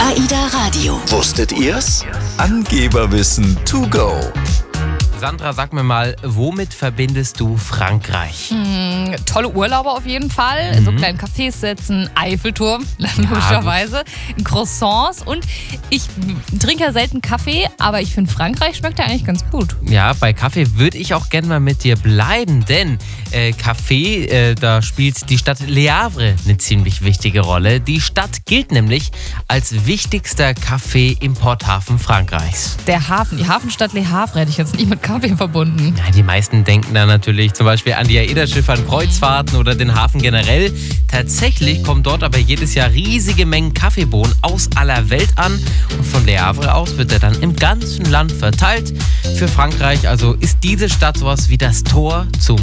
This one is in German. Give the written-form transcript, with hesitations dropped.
AIDA Radio. Wusstet ihr's? Angeberwissen to go. Sandra, sag mir mal, womit verbindest du Frankreich? Tolle Urlaube auf jeden Fall. In so kleinen Cafés sitzen, Eiffelturm, logischerweise, Croissants. Und ich trinke ja selten Kaffee, aber ich finde, Frankreich schmeckt ja eigentlich ganz gut. Ja, bei Kaffee würde ich auch gerne mal mit dir bleiben, denn Kaffee, da spielt die Stadt Le Havre eine ziemlich wichtige Rolle. Die Stadt gilt nämlich als wichtigster Kaffee-Importhafen Frankreichs. Der Hafen, die Hafenstadt Le Havre hätte ich jetzt nicht mit Kaffee verbunden. Ja, die meisten denken da natürlich zum Beispiel an die AIDA-Schiffe, an Kreuzfahrten oder den Hafen generell. Tatsächlich kommen dort aber jedes Jahr riesige Mengen Kaffeebohnen aus aller Welt an. Und von Le Havre aus wird er dann im ganzen Land verteilt. Für Frankreich also ist diese Stadt sowas wie das Tor zum